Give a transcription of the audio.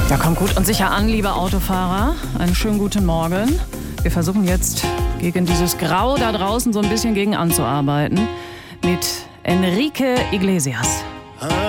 Ja, kommt gut und sicher an, liebe Autofahrer. Einen schönen guten Morgen. Wir versuchen jetzt gegen dieses Grau da draußen so ein bisschen gegen anzuarbeiten mit Enrique Iglesias.